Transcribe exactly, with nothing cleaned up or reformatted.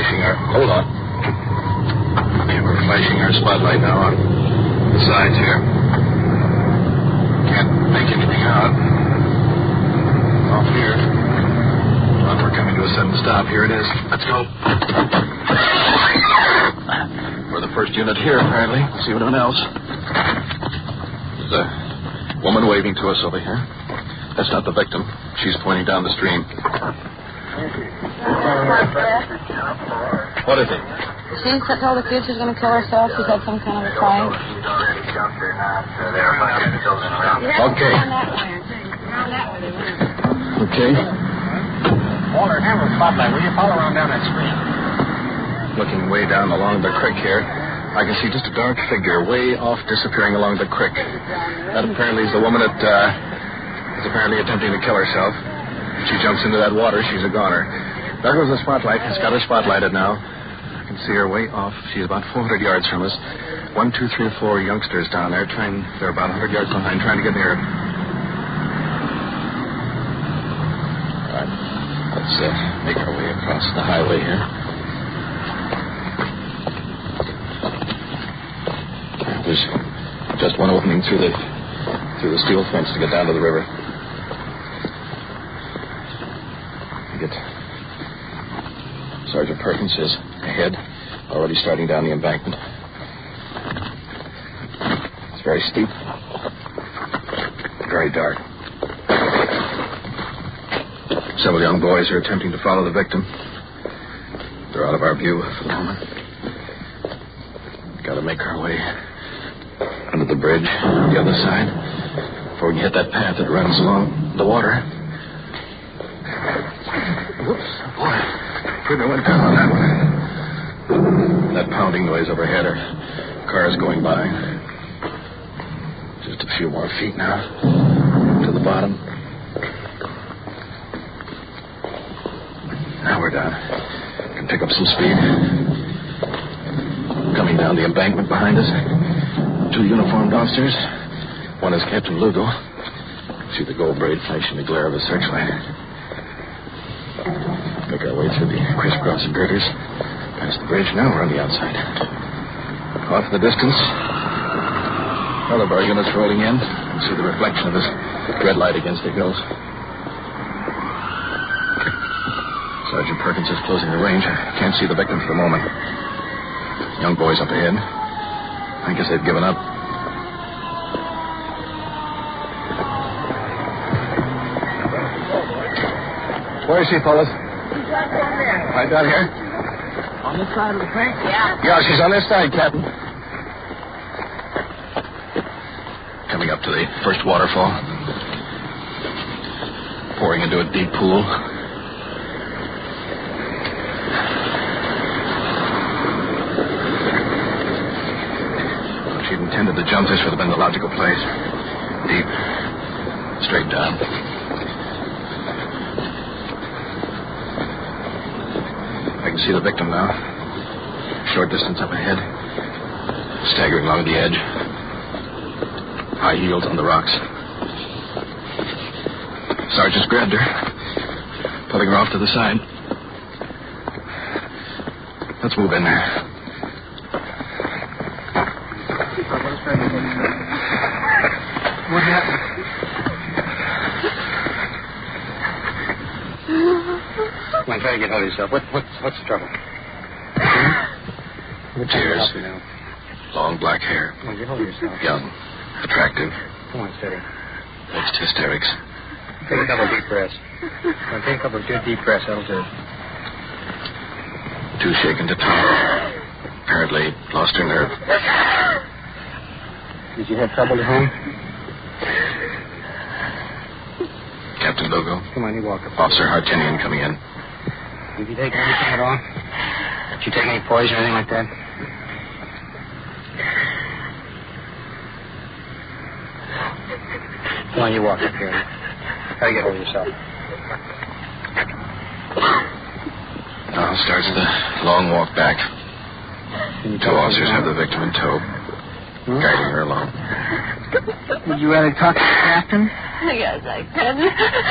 flashing our... Hold on. Okay, we're flashing our spotlight now on the sides here. Can't make anything out. Off here. Well, we're coming to a sudden stop. Here it is. Let's go. We're the first unit here, apparently. See anyone else. There's a woman waving to us over here. That's not the victim. She's pointing down the stream. What is it? She told us she was going to kill herself. She's had some kind of a fight. Okay. Okay. Walter, have a spotlight. Will you follow around down that stream? Looking way down along the creek here, I can see just a dark figure way off disappearing along the creek. That apparently is the woman that uh, is apparently attempting to kill herself. If she jumps into that water, she's a goner. There goes the spotlight. It's got her spotlighted now. I can see her way off. She's about four hundred yards from us. One, two, three, or four youngsters down there trying. They're about one hundred yards behind, trying to get near her. All right. Let's uh, make our way across the highway here. There's just one opening through the through the steel fence to get down to the river. You get Sergeant Perkins is ahead, already starting down the embankment. It's very steep, very dark. Several young boys are attempting to follow the victim. They're out of our view for the moment. Got to make our way under the bridge on the other side before we can hit that path that runs along the water. Whoops, boy. Pretty went down on that one. That pounding noise overhead are cars going by. Just a few more feet now to the bottom. Now we're down. Can pick up some speed. Coming down the embankment behind us. Two uniformed officers. One is Captain Lugo. See the gold braid flashing the glare of a searchlight. Make our way through the crisscross girders. Past the bridge. Now we're on the outside. Off in the distance, all of our units rolling in. You can see the reflection of this red light against the hills. Sergeant Perkins is closing the range. I can't see the victim for the moment. Young boys up ahead. I guess they've given up. Where is she, fellas? Right down here? On this side of the creek? Yeah. Yeah, she's on this side, Captain. Coming up to the first waterfall. Pouring into a deep pool. If she'd intended to jump, this would have been the logical place. Deep. Straight down. I can see the victim now. Short distance up ahead. Staggering along the edge. High heels on the rocks. Sergeant's grabbed her. Pulling her off to the side. Let's move in there. What happened? Come on, try to get hold of yourself. What, what, what's the trouble? Hmm? Tears. Long black hair. Come on, get hold of yourself. Young. Attractive. Come on, steady. Mixed hysterics. Take a couple of deep breaths. Come on, take a couple of good deep breaths. That'll do. Too shaken to talk. Apparently lost her nerve. Did you have trouble at home? Captain Lugo. Come on, you walk up. Officer Hartinian coming in. Did you take anything at all? Did you take any poison or anything like that? Come on, you walk up here. Try to get hold of yourself. Now starts the long walk back. Two officers have the victim in tow, hmm? guiding her along. Would you rather talk to the captain? Yes, I could.